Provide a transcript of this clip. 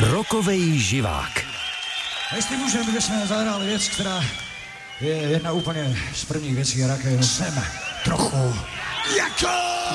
Rokovej živák. Jestli můžeme, že jsme zahráli věc, která je jedna úplně z prvních věcí, jaké jsem trochu jako...